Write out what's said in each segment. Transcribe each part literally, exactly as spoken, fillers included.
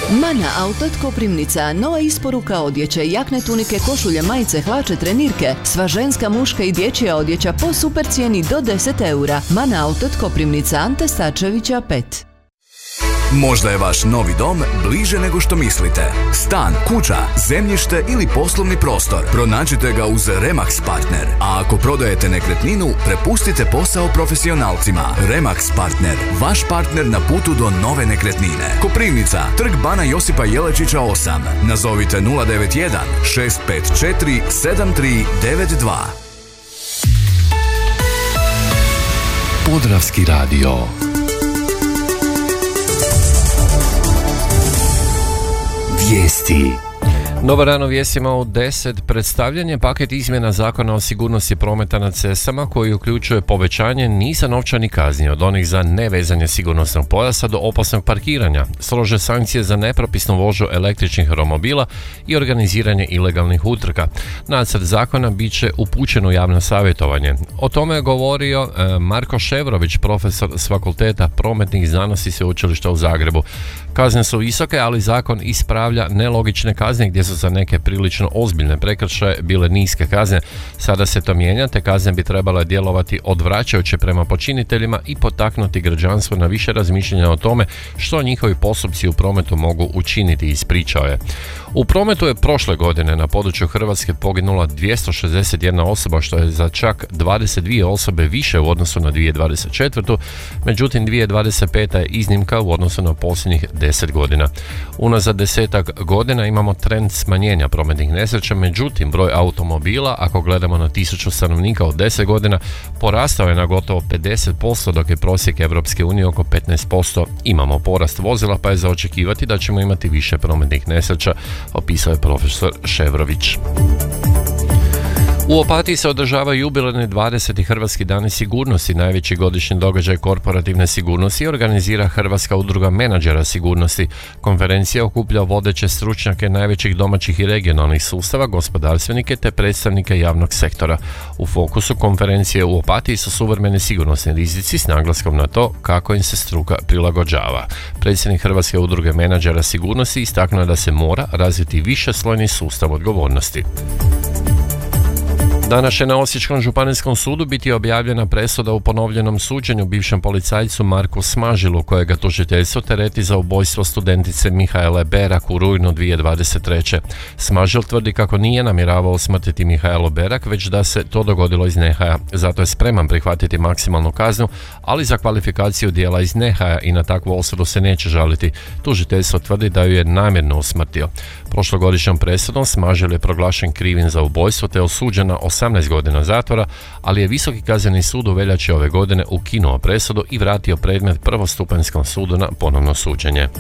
Mana Autot Koprivnica, nova isporuka odjeće, jakne, tunike, košulje, majice, hlače, trenirke, sva ženska, muška i dječja odjeća po super cijeni do deset eura. Mana Autot Koprivnica, Ante Starčevića pet. Možda je vaš novi dom bliže nego što mislite. Stan, kuća, zemljište ili poslovni prostor. Pronađite ga uz Remax Partner. A ako prodajete nekretninu, prepustite posao profesionalcima. Remax Partner, vaš partner na putu do nove nekretnine. Koprivnica, Trg Bana Josipa Jelačića osam. Nazovite nula devet jedan šest pet četiri sedam tri devet dva. Podravski radio. Vijesti. Dobar dan, u vijestima u deset. Predstavljanje paket izmjena Zakona o sigurnosti prometa na cestama koji uključuje povećanje niza novčanih kazni od onih za nevezanje sigurnosnog pojasa do opasnog parkiranja, strože sankcije za nepropisnu vožnju električnih romobila i organiziranje ilegalnih utrka. Nacrt zakona bit će upućen u javno savjetovanje. O tome je govorio e, Marko Ševrović, profesor s Fakulteta prometnih znanosti Sveučilišta u Zagrebu. Kazne su visoke, ali zakon ispravlja nelogične kazne gdje su za neke prilično ozbiljne prekršaje bile niske kazne. Sada se to mijenja, te kazne bi trebale djelovati odvraćajuće prema počiniteljima i potaknuti građanstvo na više razmišljanja o tome što njihovi postupci u prometu mogu učiniti, ispričao je. U prometu je prošle godine na području Hrvatske poginula dvjesto šezdeset jedna osoba, što je za čak dvadeset dvije osobe više u odnosu na dvije tisuće dvadeset četvrtu. Međutim, dvije tisuće dvadeset peta je iznimka u odnosu na posljednjih deset godina. Unazad desetak godina imamo trend smanjenja prometnih nesreća, međutim broj automobila, ako gledamo na tisuću stanovnika od deset godina, porastao je na gotovo pedeset posto, dok je prosjek Europske unije oko petnaest posto. Imamo porast vozila, pa je za očekivati da ćemo imati više prometnih nesreća, opisao je profesor Ševrović. U Opatiji se održava jubilarni dvadeseti Hrvatski dani sigurnosti, najveći godišnji događaj korporativne sigurnosti, organizira Hrvatska udruga menadžera sigurnosti. Konferencija okuplja vodeće stručnjake najvećih domaćih i regionalnih sustava, gospodarstvenike te predstavnike javnog sektora. U fokusu konferencije u Opatiji su suvremeni sigurnosni rizici s naglaskom na to kako im se struka prilagođava. Predsjednik Hrvatske udruge menadžera sigurnosti istaknuo da se mora razviti višeslojni sustav odgovornosti. Danas će na Osječkom županijskom sudu biti objavljena presuda u ponovljenom suđenju bivšem policajcu Marku Smažilu, kojega tužiteljstvo tereti za ubojstvo studentice Mihaele Berak u rujnu dvije tisuće dvadeset treće. Smažil tvrdi kako nije namjeravao usmrtiti Mihaelu Berak, već da se to dogodilo iz nehaja. Zato je spreman prihvatiti maksimalnu kaznu, ali za kvalifikaciju djela iz nehaja i na takvu osudu se neće žaliti. Tužiteljstvo tvrdi da ju je namjerno usmrtio. Prošlogodišnjom presudom Smažil je proglašen krivim za ubojstvo te osuđen na osamnaest godina zatvora, ali je Visoki kazneni sud u veljači ove godine ukinuo presudu i vratio predmet prvostupanjskom sudu na ponovno suđenje.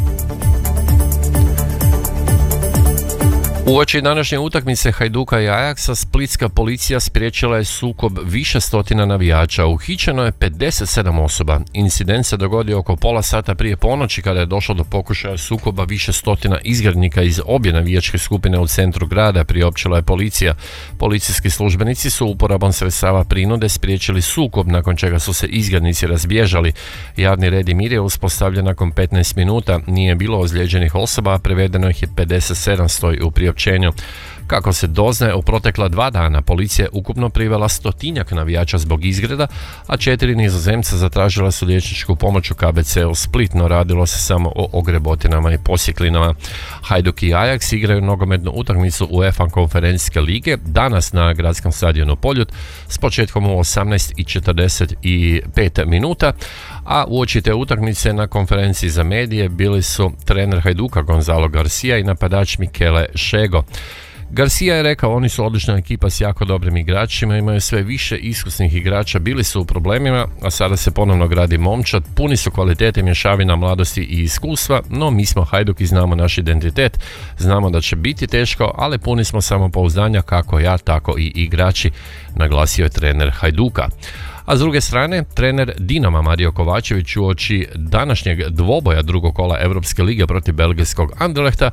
Uoči današnje utakmice Hajduka i Ajaxa, splitska policija spriječila je sukob više stotina navijača. Uhićeno je pedeset sedam osoba. Incident se dogodio oko pola sata prije ponoći, kada je došlo do pokušaja sukoba više stotina izgrednika iz obje navijačke skupine u centru grada, priopćila je policija. Policijski službenici su uporabom sredstava prinude spriječili sukob, nakon čega su se izgrednici razbježali. Javni red i mir je uspostavljen nakon petnaest minuta. Nije bilo ozlijeđenih osoba, a prevedeno ih je pedeset sedam, stoji u priopćenju. Kako se doznaje, u protekla dva dana policija je ukupno privela stotinjak navijača zbog izgreda, a četiri Nizozemca zatražila su liječničku pomoć u K B C-u Split, no radilo se samo o ogrebotinama i posjeklinama. Hajduk i Ajax igraju nogometnu utakmicu UEFA konferencijske lige danas na gradskom stadionu Poljud s početkom u osamnaest i četrdeset pet minuta, a uoči te utakmice na konferenciji za medije bili su trener Hajduka Gonzalo Garcia i napadač Michele Šego. Garcia je rekao, oni su odlična ekipa s jako dobrim igračima, imaju sve više iskusnih igrača, bili su u problemima, a sada se ponovno gradi momčad, puni su kvalitete, mješavina mladosti i iskustva, no mi smo Hajduk i znamo naš identitet, znamo da će biti teško, ali puni smo samopouzdanja kako ja, tako i igrači, naglasio je trener Hajduka. A s druge strane, trener Dinama Mario Kovačević uoči današnjeg dvoboja drugog kola Europske lige protiv belgijskog Anderlechta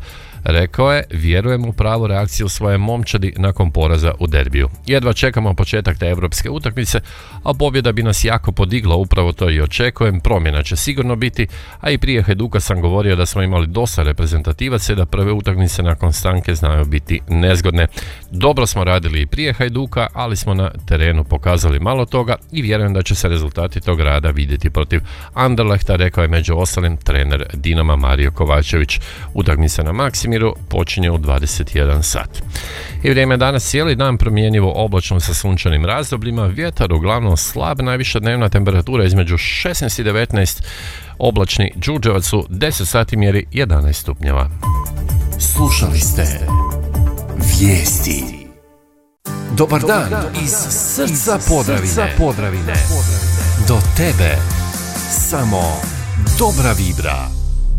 Rekao je, vjerujem u pravu reakciju svoje momčadi nakon poraza u derbiju. Jedva čekamo početak te evropske utakmice, a pobjeda bi nas jako podigla, upravo to i očekujem. Promjena će sigurno biti, a i prije Hajduka sam govorio da smo imali dosta reprezentativaca i da prve utakmice nakon stanke znaju biti nezgodne. Dobro smo radili i prije Hajduka, ali smo na terenu pokazali malo toga i vjerujem da će se rezultati tog rada vidjeti protiv Anderlechta, rekao je među ostalim trener Dinama Mario Kovačević. Utakmica na Maksimiru počinje u dvadeset jedan sat. I vrijeme danas cijeli dan promjenjivo, oblačno sa sunčanim razdobljima, vjetar uglavnom slab, najviša dnevna temperatura između šesnaest i devetnaest, oblačni Đurđevac u deset sati mjeri jedanaest stupnjeva. Slušali ste Vijesti. Dobar dan iz srca Podravine. Podravine. Do tebe samo dobra vibra.